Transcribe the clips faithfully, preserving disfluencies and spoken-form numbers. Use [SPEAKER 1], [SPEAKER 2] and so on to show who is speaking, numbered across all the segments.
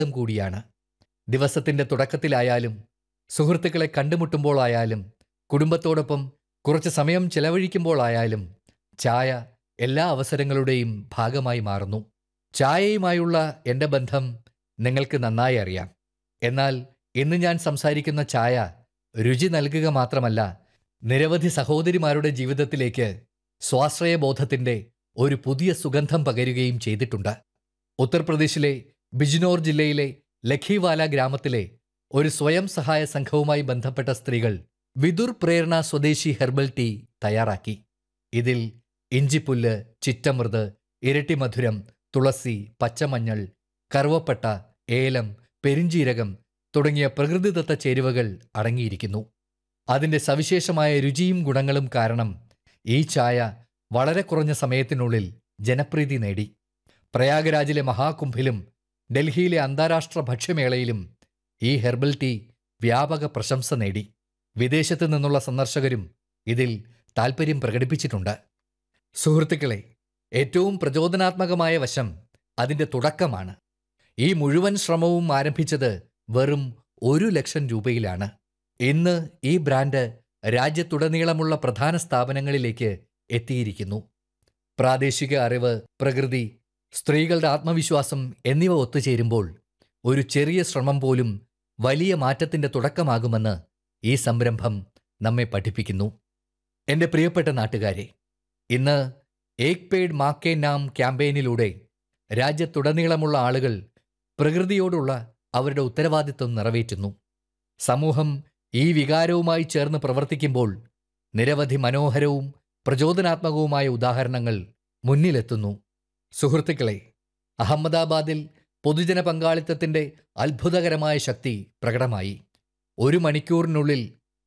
[SPEAKER 1] കൂടിയാണ്. ദിവസത്തിൻ്റെ തുടക്കത്തിലായാലും സുഹൃത്തുക്കളെ കണ്ടുമുട്ടുമ്പോഴായാലും കുടുംബത്തോടൊപ്പം കുറച്ച് സമയം ചെലവഴിക്കുമ്പോഴായാലും ചായ എല്ലാ അവസരങ്ങളുടെയും ഭാഗമായി മാറുന്നു. ചായയുമായുള്ള എൻ്റെ ബന്ധം നിങ്ങൾക്ക് നന്നായി അറിയാം. എന്നാൽ ഇന്ന് ഞാൻ സംസാരിക്കുന്ന ചായ രുചി നൽകുക മാത്രമല്ല, നിരവധി സഹോദരിമാരുടെ ജീവിതത്തിലേക്ക് സ്വാശ്രയബോധത്തിൻ്റെ ഒരു പുതിയ സുഗന്ധം പകരുകയും ചെയ്തിട്ടുണ്ട്. ഉത്തർപ്രദേശിലെ ബിജ്നോർ ജില്ലയിലെ ലഖിവാല ഗ്രാമത്തിലെ ഒരു സ്വയം സഹായ സംഘവുമായി ബന്ധപ്പെട്ട സ്ത്രീകൾ വിദുർ പ്രേരണ സ്വദേശി ഹെർബൽ ടീ തയ്യാറാക്കി. ഇതിൽ ഇഞ്ചിപ്പുല്ല്, ചിറ്റമൃത്, ഇരട്ടിമധുരം, തുളസി, പച്ചമഞ്ഞൾ, കറുവപ്പട്ട, ഏലം, പെരിഞ്ചീരകം തുടങ്ങിയ പ്രകൃതിദത്ത ചേരുവകൾ അടങ്ങിയിരിക്കുന്നു. അതിൻ്റെ സവിശേഷമായ രുചിയും ഗുണങ്ങളും കാരണം ഈ ചായ വളരെ കുറഞ്ഞ സമയത്തിനുള്ളിൽ ജനപ്രീതി നേടി. പ്രയാഗ്രാജിലെ മഹാകുംഭിലും ഡൽഹിയിലെ അന്താരാഷ്ട്ര ഭക്ഷ്യമേളയിലും ഈ ഹെർബൽ ടീ വ്യാപക പ്രശംസ നേടി. വിദേശത്തു നിന്നുള്ള സന്ദർശകരും ഇതിൽ താൽപ്പര്യം പ്രകടിപ്പിച്ചിട്ടുണ്ട്. സുഹൃത്തുക്കളെ, ഏറ്റവും പ്രചോദനാത്മകമായ വശം അതിൻ്റെ തുടക്കമാണ്. ഈ മുഴുവൻ ശ്രമവും ആരംഭിച്ചത് വെറും ഒരു ലക്ഷം രൂപയിലാണ്. ഇന്ന് ഈ ബ്രാൻഡ് രാജ്യത്തുടനീളമുള്ള പ്രധാന സ്ഥാപനങ്ങളിലേക്ക് എത്തിയിരിക്കുന്നു. പ്രാദേശിക അറിവ്, പ്രകൃതി, സ്ത്രീകളുടെ ആത്മവിശ്വാസം എന്നിവ ഒത്തുചേരുമ്പോൾ ഒരു ചെറിയ ശ്രമം പോലും വലിയ മാറ്റത്തിൻ്റെ തുടക്കമാകുമെന്ന് ഈ സംരംഭം നമ്മെ പഠിപ്പിക്കുന്നു. എൻ്റെ പ്രിയപ്പെട്ട നാട്ടുകാരെ, ഇന്ന് ഏക് പേഡ് മാ കെ നാം ക്യാമ്പയിനിലൂടെ രാജ്യത്തുടനീളമുള്ള ആളുകൾ പ്രകൃതിയോടുള്ള അവരുടെ ഉത്തരവാദിത്വം നിറവേറ്റുന്നു. സമൂഹം ഈ വികാരവുമായി ചേർന്ന് പ്രവർത്തിക്കുമ്പോൾ നിരവധി മനോഹരവും പ്രചോദനാത്മകവുമായ ഉദാഹരണങ്ങൾ മുന്നിലെത്തുന്നു. സുഹൃത്തുക്കളെ, അഹമ്മദാബാദിൽ പൊതുജന പങ്കാളിത്തത്തിൻ്റെ അത്ഭുതകരമായ ശക്തി പ്രകടമായി. ഒരു മണിക്കൂറിനുള്ളിൽ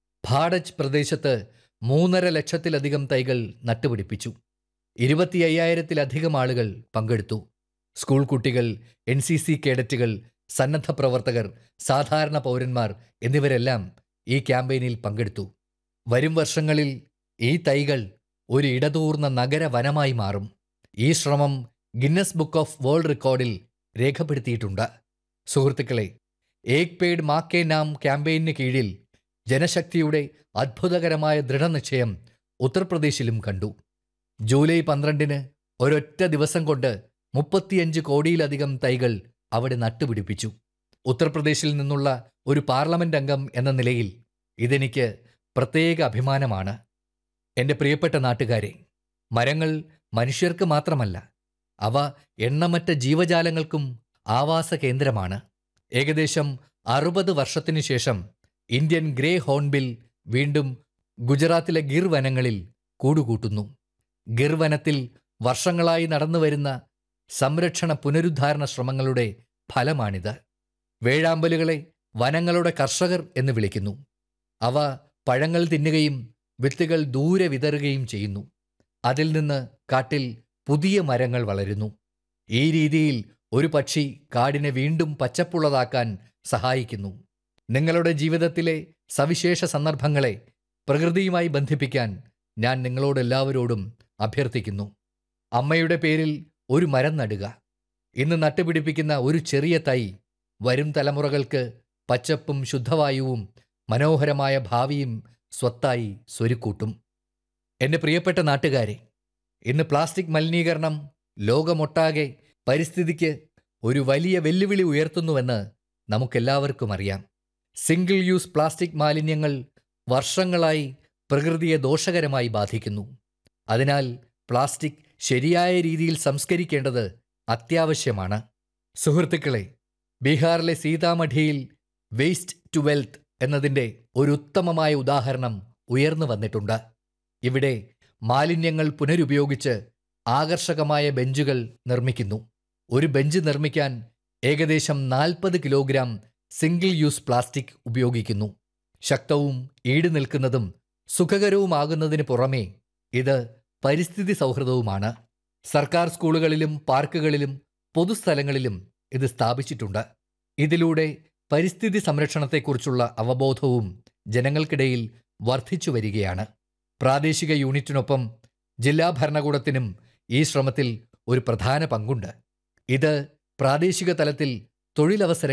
[SPEAKER 1] ഭാഡജ് പ്രദേശത്ത് മൂന്നര ലക്ഷത്തിലധികം തൈകൾ നട്ടുപിടിപ്പിച്ചു. ഇരുപത്തി അയ്യായിരത്തിലധികം ആളുകൾ പങ്കെടുത്തു. സ്കൂൾ കുട്ടികൾ, എൻ സി സി കേഡറ്റുകൾ, സന്നദ്ധ പ്രവർത്തകർ, സാധാരണ പൗരന്മാർ എന്നിവരെല്ലാം ഈ ക്യാമ്പയിനിൽ പങ്കെടുത്തു. വരും വർഷങ്ങളിൽ ഈ തൈകൾ ഒരു ഇടതൂർന്ന നഗരവനമായി മാറും. ഈ ശ്രമം ഗിന്നസ് ബുക്ക് ഓഫ് വേൾഡ് റെക്കോർഡിൽ രേഖപ്പെടുത്തിയിട്ടുണ്ട്. സുഹൃത്തുക്കളെ, ഏക് പേഡ് മാ കെ നാം ക്യാമ്പയിന് കീഴിൽ ജനശക്തിയുടെ അത്ഭുതകരമായ ദൃഢനിശ്ചയം ഉത്തർപ്രദേശിലും കണ്ടു. ജൂലൈ പന്ത്രണ്ടിന് ഒരൊറ്റ ദിവസം കൊണ്ട് മുപ്പത്തിയഞ്ച് കോടിയിലധികം തൈകൾ അവിടെ നട്ടുപിടിപ്പിച്ചു. ഉത്തർപ്രദേശിൽ നിന്നുള്ള ഒരു പാർലമെന്റ് അംഗം എന്ന നിലയിൽ ഇതെനിക്ക് പ്രത്യേക അഭിമാനമാണ്. എൻ്റെ പ്രിയപ്പെട്ട നാട്ടുകാരെ, മരങ്ങൾ മനുഷ്യർക്ക് മാത്രമല്ല, അവ എണ്ണമറ്റ ജീവജാലങ്ങൾക്കും ആവാസ കേന്ദ്രമാണ്. ഏകദേശം അറുപത് വർഷത്തിനു ശേഷം ഇന്ത്യൻ ഗ്രേ ഹോൺബിൽ വീണ്ടും ഗുജറാത്തിലെ ഗിർ വനങ്ങളിൽ കൂടുകൂട്ടുന്നു. ഗിർ വനത്തിൽ വർഷങ്ങളായി നടന്നുവരുന്ന സംരക്ഷണ പുനരുദ്ധാരണ ശ്രമങ്ങളുടെ ഫലമാണിത്. വേഴാമ്പലുകളെ വനങ്ങളുടെ കർഷകർ എന്ന് വിളിക്കുന്നു. അവ പഴങ്ങൾ തിന്നുകയും വിത്തുകൾ ദൂരെ വിതറുകയും ചെയ്യുന്നു. അതിൽ നിന്ന് കാട്ടിൽ പുതിയ മരങ്ങൾ വളരുന്നു. ഈ രീതിയിൽ ഒരു പക്ഷി കാടിനെ വീണ്ടും പച്ചപ്പുള്ളതാക്കാൻ സഹായിക്കുന്നു. നിങ്ങളുടെ ജീവിതത്തിലെ സവിശേഷ സന്ദർഭങ്ങളെ പ്രകൃതിയുമായി ബന്ധിപ്പിക്കാൻ ഞാൻ നിങ്ങളോടെല്ലാവരോടും അഭ്യർത്ഥിക്കുന്നു. അമ്മയുടെ പേരിൽ ഒരു മരം നടുക. ഇന്ന് നട്ടുപിടിപ്പിക്കുന്ന ഒരു ചെറിയ തൈ വരും തലമുറകൾക്ക് പച്ചപ്പും ശുദ്ധവായുവും മനോഹരമായ ഭാവിയും സ്വത്തായി സ്വരുക്കൂട്ടും. എൻ്റെ പ്രിയപ്പെട്ട നാട്ടുകാരെ, ഇന്ന് പ്ലാസ്റ്റിക് മലിനീകരണം ലോകമൊട്ടാകെ പരിസ്ഥിതിക്ക് ഒരു വലിയ വെല്ലുവിളി ഉയർത്തുന്നുവെന്ന് നമുക്കെല്ലാവർക്കും അറിയാം. സിംഗിൾ യൂസ് പ്ലാസ്റ്റിക് മാലിന്യങ്ങൾ വർഷങ്ങളായി പ്രകൃതിയെ ദോഷകരമായി ബാധിക്കുന്നു. അതിനാൽ പ്ലാസ്റ്റിക് ശരിയായ രീതിയിൽ സംസ്കരിക്കേണ്ടത് അത്യാവശ്യമാണ്. സുഹൃത്തുക്കളെ, ബീഹാറിലെ സീതാമഠിയിൽ വേസ്റ്റ് ടു വെൽത്ത് എന്നതിൻ്റെ ഒരു ഉത്തമമായ ഉദാഹരണം ഉയർന്നു വന്നിട്ടുണ്ട്. ഇവിടെ മാലിന്യങ്ങൾ പുനരുപയോഗിച്ച് ആകർഷകമായ ബെഞ്ചുകൾ നിർമ്മിക്കുന്നു. ഒരു ബെഞ്ച് നിർമ്മിക്കാൻ ഏകദേശം നാൽപ്പത് കിലോഗ്രാം സിംഗിൾ യൂസ് പ്ലാസ്റ്റിക് ഉപയോഗിക്കുന്നു. ശക്തവും ഈട് നിൽക്കുന്നതും സുഖകരവുമാകുന്നതിന് പുറമേ ഇത് പരിസ്ഥിതി സൗഹൃദവുമാണ്. സർക്കാർ സ്കൂളുകളിലും പാർക്കുകളിലും പൊതുസ്ഥലങ്ങളിലും ഇത് സ്ഥാപിച്ചിട്ടുണ്ട്. ഇതിലൂടെ പരിസ്ഥിതി സംരക്ഷണത്തെക്കുറിച്ചുള്ള അവബോധവും ജനങ്ങൾക്കിടയിൽ വർദ്ധിച്ചു വരികയാണ്. പ്രാദേശിക യൂണിറ്റിനൊപ്പം ജില്ലാ ഭരണകൂടത്തിനും ഈ ശ്രമത്തിൽ ഒരു പ്രധാന പങ്കുണ്ട്. ഇത് പ്രാദേശിക തലത്തിൽ തൊഴിലവസര